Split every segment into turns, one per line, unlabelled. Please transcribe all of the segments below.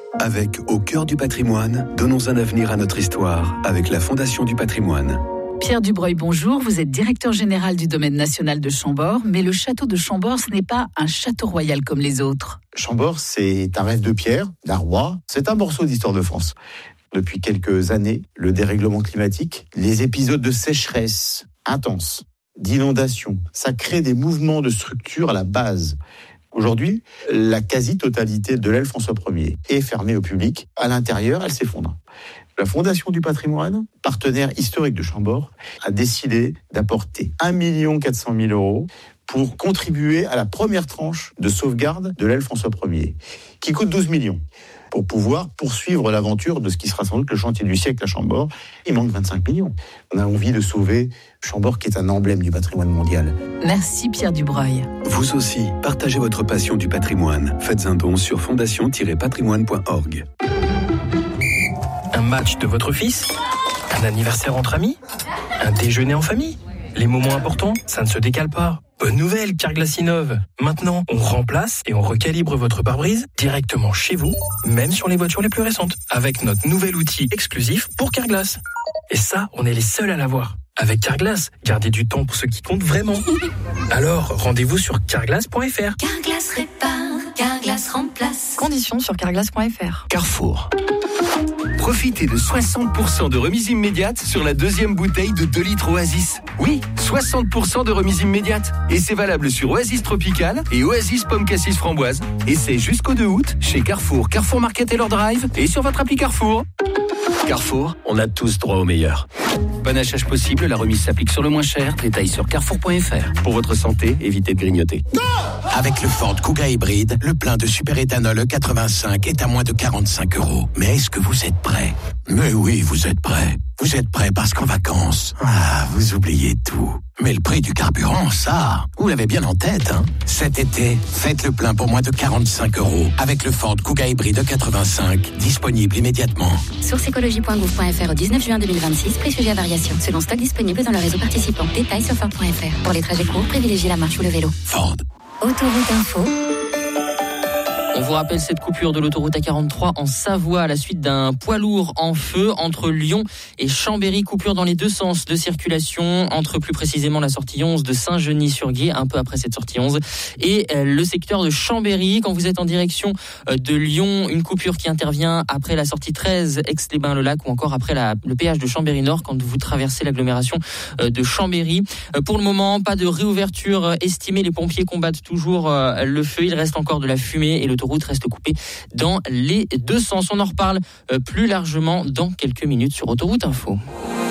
Avec Au cœur du patrimoine, donnons un avenir à notre histoire avec la Fondation du patrimoine.
Pierre Dubreuil, bonjour. Vous êtes directeur général du domaine national de Chambord, mais le château de Chambord, ce n'est pas un château royal comme les autres.
Chambord, c'est un rêve de pierre, d'un roi. C'est un morceau d'histoire de France. Depuis quelques années, le dérèglement climatique, les épisodes de sécheresse intense, d'inondation, ça crée des mouvements de structure à la base. Aujourd'hui, la quasi-totalité de l'aile François Ier est fermée au public. À l'intérieur, elle s'effondre. La Fondation du patrimoine, partenaire historique de Chambord, a décidé d'apporter 1 400 000 € pour contribuer à la première tranche de sauvegarde de l'aile François Ier, qui coûte 12 millions, pour pouvoir poursuivre l'aventure de ce qui sera sans doute le chantier du siècle à Chambord. Il manque 25 millions. On a envie de sauver Chambord, qui est un emblème du patrimoine mondial.
Merci Pierre Dubreuil.
Vous aussi, partagez votre passion du patrimoine. Faites un don sur fondation-patrimoine.org.
Un match de votre fils ? Un anniversaire entre amis ? Un déjeuner en famille ? Les moments importants, ça ne se décale pas. Bonne nouvelle, Carglass innove. Maintenant, on remplace et on recalibre votre pare-brise directement chez vous, même sur les voitures les plus récentes, avec notre nouvel outil exclusif pour Carglass. Et ça, on est les seuls à l'avoir. Avec Carglass, gardez du temps pour ce qui compte vraiment. Alors, rendez-vous sur carglass.fr.
Carglass répare, Carglass remplace.
Conditions sur carglass.fr.
Carrefour. Profitez de 60% de remise immédiate sur la deuxième bouteille de 2 litres Oasis. Oui, 60% de remise immédiate. Et c'est valable sur Oasis Tropical et Oasis Pomme Cassis Framboise. Et c'est jusqu'au 2 août chez Carrefour, Carrefour Market et leur Drive et sur votre appli Carrefour. Carrefour, on a tous droit au meilleur. Bon achat possible, la remise s'applique sur le moins cher. Détails sur carrefour.fr. Pour votre santé, évitez de grignoter.
Avec le Ford Kuga hybride, le plein de superéthanol E85 est à moins de 45 €. Mais est-ce que vous êtes prêts ? Mais oui, vous êtes prêts. Vous êtes prêts parce qu'en vacances, vous oubliez tout. Mais le prix du carburant, ça, vous l'avez bien en tête, hein ? Cet été, faites le plein pour moins de 45 € avec le Ford Kuga hybride E85, disponible immédiatement.
Source écologie.gouv.fr au 19 juin 2026, prix sujet à variation, selon stock disponible dans le réseau participant. Détails sur Ford.fr. Pour les trajets courts, privilégiez la marche ou le vélo.
Ford.
Autoroute Info.
On vous rappelle cette coupure de l'autoroute A43 en Savoie à la suite d'un poids lourd en feu entre Lyon et Chambéry. Coupure dans les deux sens de circulation entre plus précisément la sortie 11 de Saint-Genis-sur-Guiers, un peu après cette sortie 11, et le secteur de Chambéry. Quand vous êtes en direction de Lyon, une coupure qui intervient après la sortie 13 Aix-les-Bains-le-Lac ou encore après le péage de Chambéry-Nord quand vous traversez l'agglomération de Chambéry. Pour le moment, pas de réouverture estimée. Les pompiers combattent toujours le feu. Il reste encore de la fumée et l'autoroute reste coupée dans les deux sens. On en reparle plus largement dans quelques minutes sur Autoroute Info.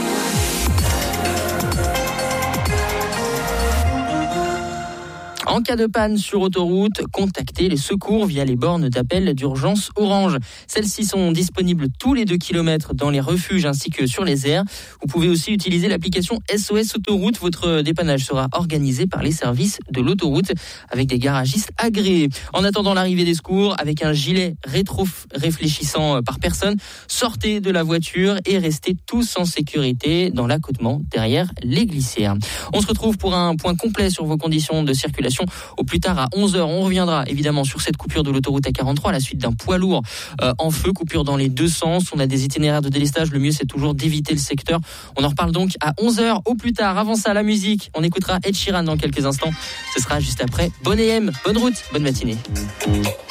En cas de panne sur autoroute, contactez les secours via les bornes d'appel d'urgence Orange. Celles-ci sont disponibles tous les 2 km dans les refuges ainsi que sur les aires. Vous pouvez aussi utiliser l'application SOS Autoroute. Votre dépannage sera organisé par les services de l'autoroute avec des garagistes agréés. En attendant l'arrivée des secours, avec un gilet rétro-réfléchissant par personne, sortez de la voiture et restez tous en sécurité dans l'accotement derrière les glissières. On se retrouve pour un point complet sur vos conditions de circulation au plus tard à 11h. On reviendra évidemment sur cette coupure de l'autoroute A43 à la suite d'un poids lourd en feu, coupure dans les deux sens. On a des itinéraires de délestage, le mieux c'est toujours d'éviter le secteur. On en reparle donc à 11h au plus tard. Avant ça, la musique, on écoutera Ed Sheeran dans quelques instants. Ce sera juste après. Bonne AM, bonne route, bonne matinée.